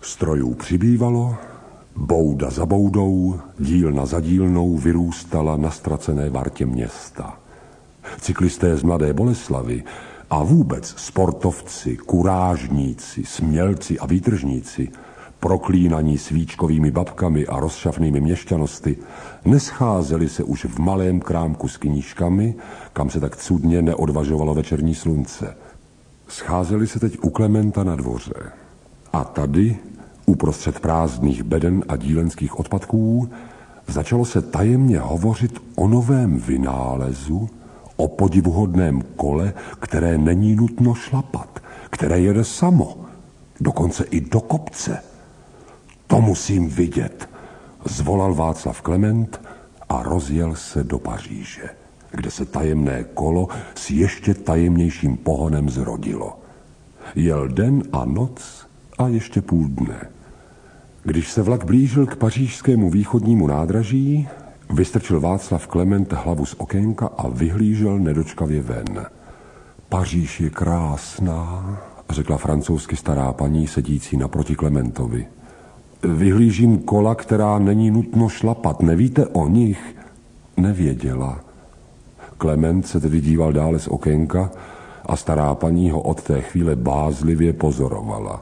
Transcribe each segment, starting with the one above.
Strojů přibývalo, bouda za boudou, dílna za dílnou vyrůstala na ztracené vartě města. Cyklisté z Mladé Boleslavi a vůbec sportovci, kurážníci, smělci a výtržníci, proklínaní svíčkovými babkami a rozšafnými měšťanosty, nescházeli se už v malém krámku s knížkami, kam se tak cudně neodvažovalo večerní slunce. Scházeli se teď u Klementa na dvoře. A tady, uprostřed prázdných beden a dílenských odpadků, začalo se tajemně hovořit o novém vynálezu, o podivuhodném kole, které není nutno šlapat, které jede samo, dokonce i do kopce. To musím vidět, zvolal Václav Klement a rozjel se do Paříže, kde se tajemné kolo s ještě tajemnějším pohonem zrodilo. Jel den a noc a ještě půl dne. Když se vlak blížil k pařížskému východnímu nádraží, vystrčil Václav Klement hlavu z okénka a vyhlížel nedočkavě ven. Paříž je krásná, řekla francouzsky stará paní sedící naproti Klementovi. Vyhlížím kola, která není nutno šlapat. Nevíte o nich? Nevěděla. Klement se tedy díval dále z okénka a stará paní ho od té chvíle bázlivě pozorovala.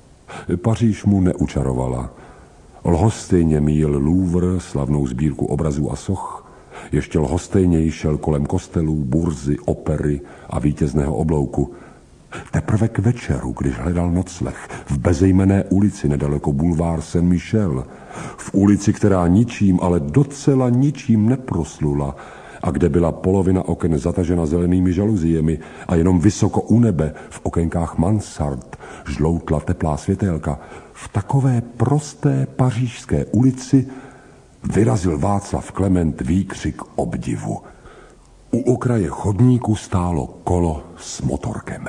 Paříž mu neučarovala. Lhostejně míjel Louvre, slavnou sbírku obrazů a soch, ještě lhostejněji šel kolem kostelů, burzy, opery a vítězného oblouku. Teprve k večeru, když hledal nocleh, v bezejmenné ulici nedaleko bulvár Saint-Michel, v ulici, která ničím, ale docela ničím neproslula a kde byla polovina oken zatažena zelenými žaluziemi a jenom vysoko u nebe v okenkách mansard žloutla teplá světélka, v takové prosté pařížské ulici vyrazil Václav Klement výkřik obdivu. U okraje chodníku stálo kolo s motorkem.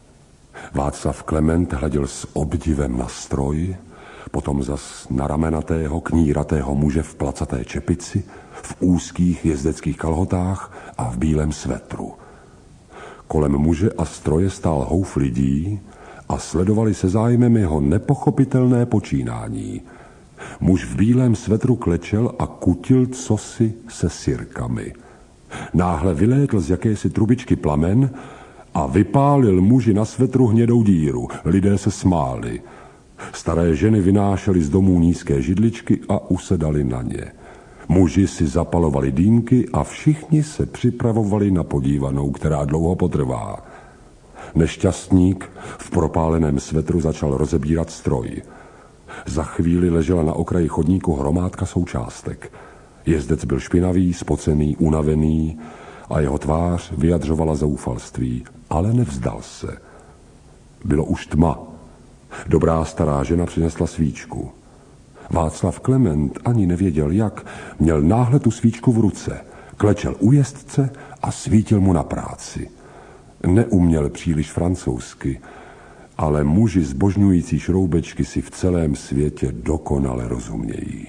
Václav Klement hleděl s obdivem na stroj, potom zas na ramenatého, kníratého muže v placaté čepici, v úzkých jezdeckých kalhotách a v bílém svetru. Kolem muže a stroje stál houf lidí a sledovali se zájmem jeho nepochopitelné počínání. Muž v bílém svetru klečel a kutil cosi se sirkami. Náhle vylétl z jakési trubičky plamen a vypálil muži na svetru hnědou díru. Lidé se smáli. Staré ženy vynášely z domů nízké židličky a usedali na ně. Muži si zapalovali dýmky a všichni se připravovali na podívanou, která dlouho potrvá. Nešťastník v propáleném svetru začal rozebírat stroj. Za chvíli ležela na okraji chodníku hromádka součástek. Jezdec byl špinavý, spocený, unavený a jeho tvář vyjadřovala zoufalství, ale nevzdal se. Bylo už tma. Dobrá stará žena přinesla svíčku. Václav Klement ani nevěděl jak, měl náhle tu svíčku v ruce, klečel u jezdce a svítil mu na práci. Neuměl příliš francouzsky, ale muži zbožňující šroubečky si v celém světě dokonale rozumějí.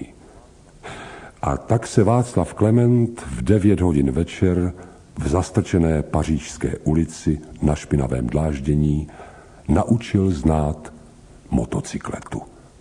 A tak se Václav Klement v 9 hodin večer v zastrčené pařížské ulici na špinavém dláždění naučil znát motocykletu.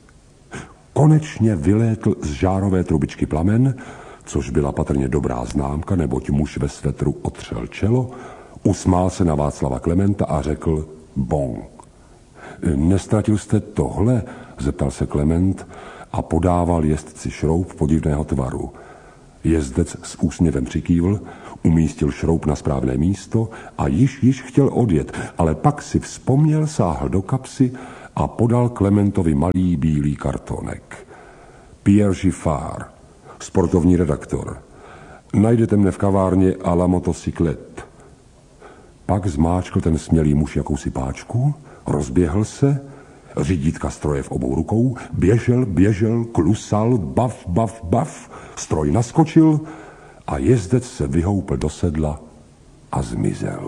Konečně vylétl z žárové trubičky plamen, což byla patrně dobrá známka, neboť muž ve svetru otřel čelo, usmál se na Václava Klementa a řekl bon. Nestratil jste tohle? Zeptal se Klement a podával jezdci šroub podivného tvaru. Jezdec s úsměvem přikývl, umístil šroub na správné místo a již chtěl odjet, ale pak si vzpomněl, sáhl do kapsy a podal Klementovi malý bílý kartonek. Pierre Giffard, sportovní redaktor. Najdete mne v kavárně à la motocyclette. Pak zmáčkl ten smělý muž jakousi páčku, rozběhl se, řídítka stroje v obou rukou, běžel, klusal, bav, stroj naskočil a jezdec se vyhoupl do sedla a zmizel.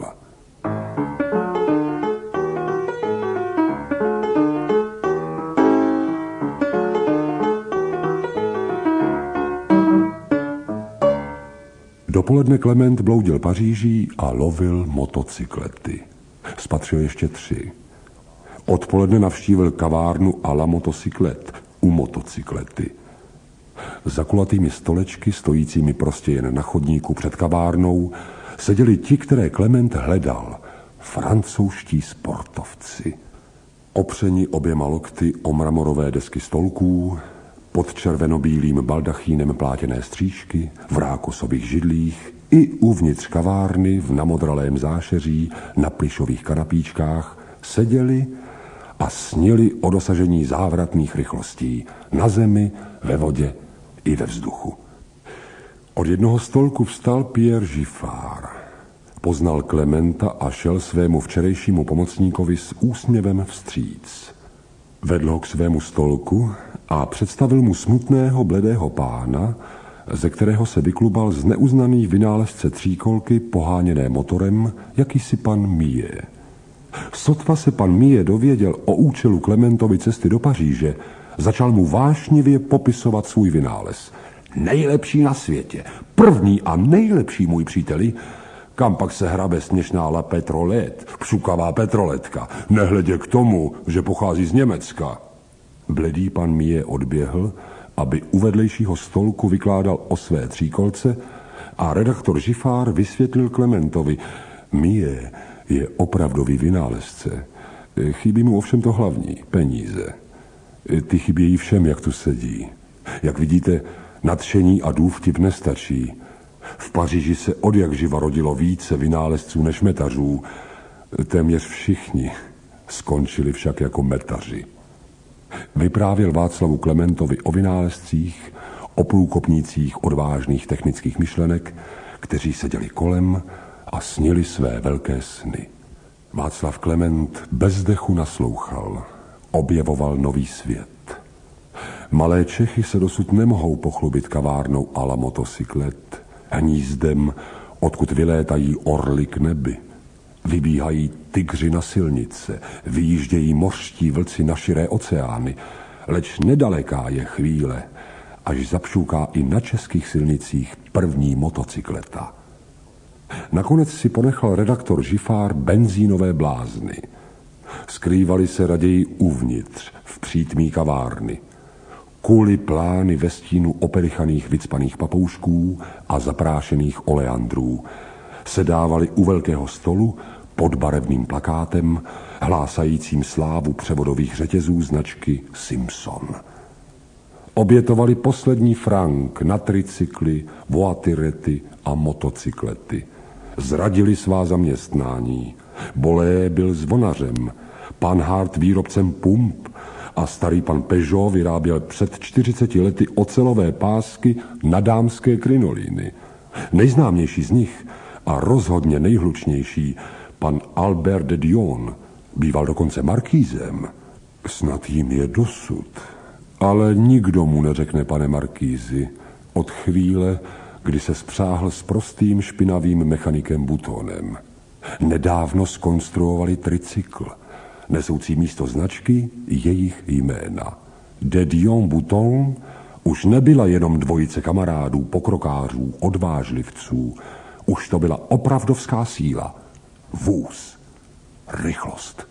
Dopoledne Klement bloudil Paříží a lovil motocyklety. Spatřil ještě 3. Odpoledne navštívil kavárnu a la motocyklet u motocyklety. Za kulatými stolečky, stojícími prostě jen na chodníku před kavárnou, seděli ti, které Klement hledal, francouzští sportovci. Opřeni oběma lokty o mramorové desky stolků, pod červenobílým baldachínem plátěné střížky, v rákosových židlích i uvnitř kavárny v namodralém zášeří na plyšových kanapíčkách seděli a snili o dosažení závratných rychlostí na zemi, ve vodě i ve vzduchu. Od jednoho stolku vstal Pierre Giffard. Poznal Klementa a šel svému včerejšímu pomocníkovi s úsměvem vstříc. Vedl ho k svému stolku a představil mu smutného bledého pána, ze kterého se vyklubal zneuznaný vynálezce tříkolky poháněné motorem, jakýsi pan Millet. Sotva se pan Millet dověděl o účelu Klementovy cesty do Paříže, začal mu vášnivě popisovat svůj vynález. Nejlepší na světě, první a nejlepší, můj příteli, kam pak se hrabe sněžná la petrolette, pšukavá petroletka, nehledě k tomu, že pochází z Německa. Bledý pan Millet odběhl, aby u vedlejšího stolku vykládal o své tříkolce a redaktor Giffard vysvětlil Klementovi, Millet je opravdový vynálezce. Chybí mu ovšem to hlavní, peníze. Ty chybějí všem, jak tu sedí. Jak vidíte, nadšení a důvtip nestačí. V Paříži se odjakživa rodilo více vynálezců než metařů. Téměř všichni skončili však jako metaři. Vyprávěl Václavu Klementovi o vynálezcích, o průkopnících odvážných technických myšlenek, kteří seděli kolem a snili své velké sny. Václav Klement bez dechu naslouchal, objevoval nový svět. Malé Čechy se dosud nemohou pochlubit kavárnou a la motocyklet, hnízdem, odkud vylétají orly k nebi. Vybíhají tygři na silnice, vyjíždějí mořští vlci na širé oceány, leč nedaleká je chvíle, až zapšuká i na českých silnicích první motocykleta. Nakonec si ponechal redaktor Giffard benzínové blázny. Skrývali se raději uvnitř, v přítmí kavárny. Kuli plány ve stínu opelichaných vycpaných papoušků a zaprášených oleandrů. Sedávali u velkého stolu pod barevným plakátem, hlásajícím slávu převodových řetězů značky Simpson. Obětovali poslední frank na tricykly, voityrety a motocyklety. Zradili svá zaměstnání. Bolé byl zvonařem, pan Hart výrobcem pump a starý pan Peugeot vyráběl před 40 lety ocelové pásky na dámské krinolíny. Nejznámější z nich a rozhodně nejhlučnější pan Albert de Dion býval dokonce markýzem. Snad jim je dosud. Ale nikdo mu neřekne, pane markýzi, od chvíle, kdy se spřáhl s prostým špinavým mechanikem Butonem. Nedávno zkonstruovali tricykl, nesoucí místo značky jejich jména. De Dion Bouton už nebyla jenom dvojice kamarádů, pokrokářů, odvážlivců. Už to byla opravdovská síla. Vůz. Rychlost.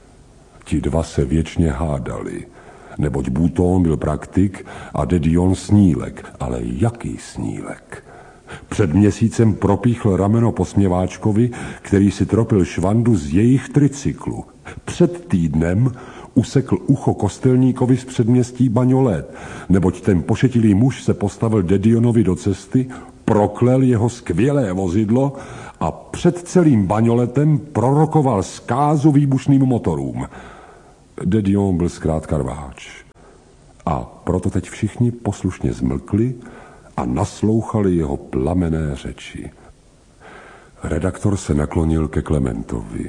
Ti dva se věčně hádali, neboť Bouton byl praktik a de Dion snílek. Ale jaký snílek? Před měsícem propíchl rameno posměváčkovi, který si tropil švandu z jejich tricyklu. Před týdnem usekl ucho kostelníkovi z předměstí Bagnolet, neboť ten pošetilý muž se postavil de Dionovi do cesty, proklel jeho skvělé vozidlo a před celým Bagnoletem prorokoval zkázu výbušným motorům. De Dion byl zkrátka rváč. A proto teď všichni poslušně zmlkli a naslouchali jeho plamenné řeči. Redaktor se naklonil ke Klementovi.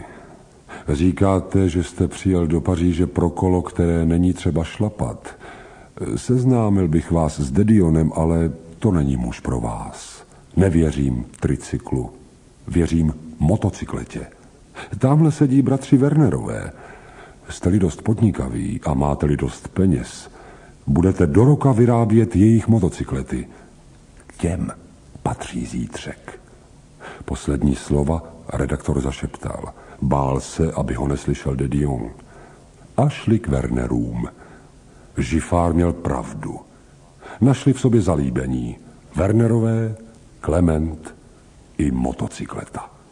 Říkáte, že jste přijel do Paříže pro kolo, které není třeba šlapat. Seznámil bych vás s de Dionem, ale to není muž pro vás. Nevěřím tricyklu. Věřím motocykletě. Tamhle sedí bratři Wernerové. Jste-li dost podnikaví a máte-li dost peněz, budete do roka vyrábět jejich motocyklety. K těm patří zítřek. Poslední slova redaktor zašeptal. Bál se, aby ho neslyšel de Dion. a šli k Wernerům. Žifár měl pravdu. Našli v sobě zalíbení. Wernerové, Klement i motocykleta.